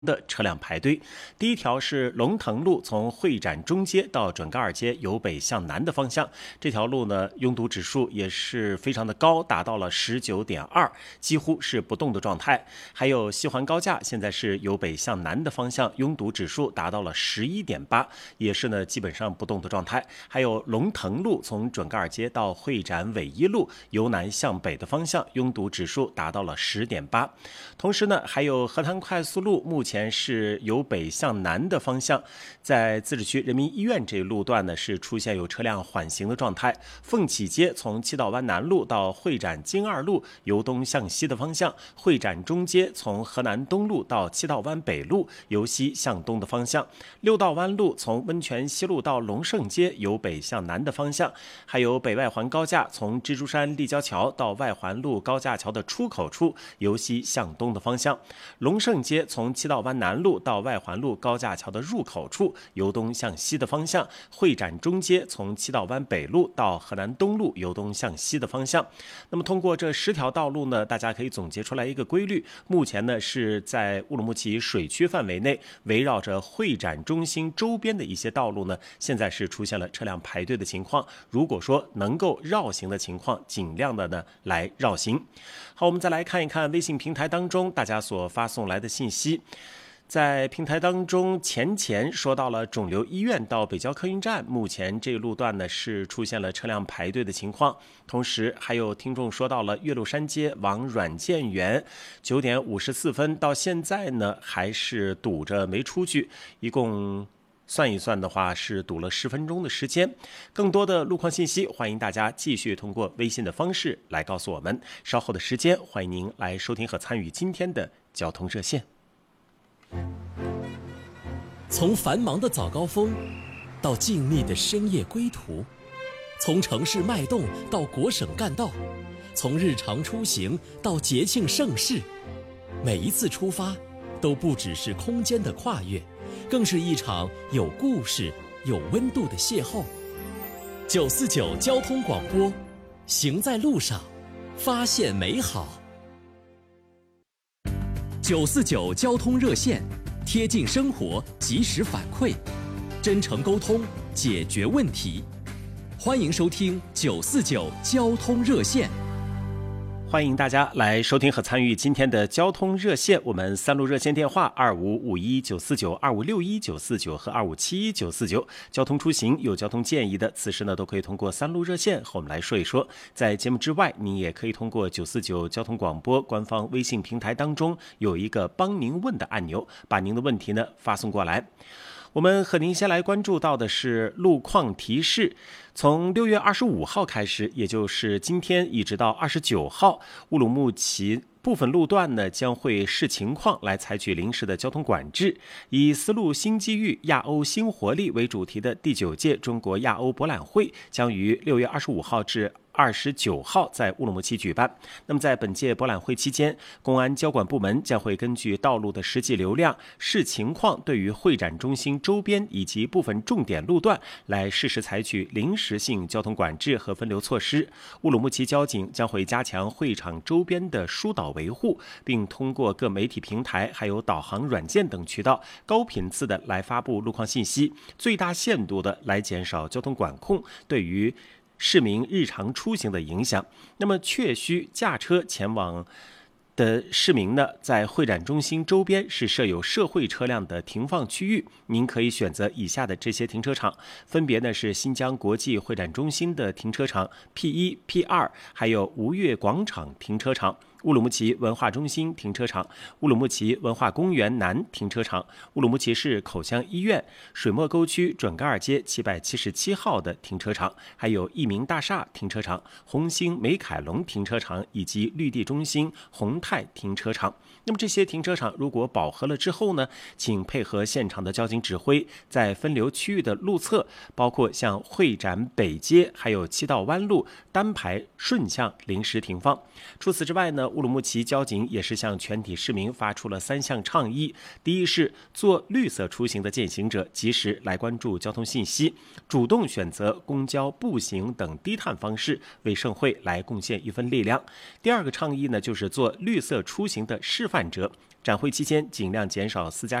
的车辆排队。第一条是龙腾路，从会展中街到准噶尔街由北向南的方向，这条路呢拥堵指数也是非常的高，达到了19.2，几乎是不动的状态。还有西环高架，现在是由北向南的方向，拥堵指数达到了11.8，也是呢基本上不动的状态。还有龙腾路，从准噶尔街到会展纬一路由南向北的方向，拥堵指数达到了10.8。同时呢，还有河滩快速路，目前是由北向南的方向，在自治区人民医院这一路段呢是出现有车辆缓行的状态。凤起街从七道湾南路到会展京二路由东向西的方向，会展中街从河南东路到七道湾北路由西向东的方向，六道湾路从温泉西路到龙胜街由北向南的方向，还有北外环高架从蜘蛛山立交桥到外环路高架桥的出口处由西向东的方向，龙胜街从七道湾南路到外环路高架桥的入口处由东向西的方向，会展中街从七道湾北路到河南东路由东向西的方向。那么通过这10条道路呢，大家可以总结出来一个规律，目前呢是在乌鲁木齐水区范围内，围绕着会展中心周边的一些道路呢，现在是出现了车辆排队的情况。如果说能够绕行的情况，尽量的呢来绕行。好，我们再来看一看微信平台当中大家所发送来的信息。在平台当中，前说到了肿瘤医院到北郊客运站，目前这一路段呢是出现了车辆排队的情况。同时还有听众说到了岳麓山街往软件园9点54分到现在呢还是堵着没出去，一共算一算的话是堵了10分钟的时间。更多的路况信息，欢迎大家继续通过微信的方式来告诉我们。稍后的时间，欢迎您来收听和参与今天的交通热线。 从繁忙的早高峰到静谧的深夜归途，从城市脉动到国省干道，从日常出行到节庆盛事，每一次出发都不只是空间的跨越，更是一场有故事有温度的邂逅。949交通广播，行在路上，发现美好。949交通热线，贴近生活，及时反馈，真诚沟通，解决问题。欢迎收听949交通热线。 欢迎大家来收听和参与今天的交通热线。我们3路热线电话2551-949、2561-949和2571-949。交通出行有交通建议的，此时呢都可以通过3路热线和我们来说一说。在节目之外，您也可以通过949交通广播官方微信平台当中有一个帮您问的按钮，把您的问题呢发送过来。我们和您先来关注到的是路况提示。从6月25号开始，也就是今天一直到29号，乌鲁木齐部分路段呢将会视情况来采取临时的交通管制。以丝路新机遇、亚欧新活力为主题的第9届中国亚欧博览会将于6月25号至29号在乌鲁木齐举办。那么在本届博览会期间，公安交管部门将会根据道路的实际流量视情况，对于会展中心周边以及部分重点路段来适时采取临时性交通管制和分流措施。乌鲁木齐交警将会加强会场周边的疏导维护，并通过各媒体平台还有导航软件等渠道高频次的来发布路况信息，最大限度的来减少交通管控对于市民日常出行的影响。那么确需驾车前往的市民呢，在会展中心周边是设有社会车辆的停放区域，您可以选择以下的这些停车场，分别呢是新疆国际会展中心的停车场 P1、P2， 还有吴越广场停车场、乌鲁木齐文化中心停车场、乌鲁木齐文化公园南停车场、乌鲁木齐市口腔医院、水墨沟区准噶尔街777号的停车场，还有益民大厦停车场、红星美凯龙停车场以及绿地中心宏泰停车场。那么这些停车场如果饱和了之后呢，请配合现场的交警指挥，在分流区域的路侧，包括像会展北街还有七道湾路单排顺向临时停放。除此之外呢，乌鲁木齐交警也是向全体市民发出了3项倡议。第一是做绿色出行的践行者及时来关注交通信息，主动选择公交、步行等低碳方式为社会来贡献一份力量。第二个倡议呢，就是做绿色出行的示范 800折。展会期间尽量减少私家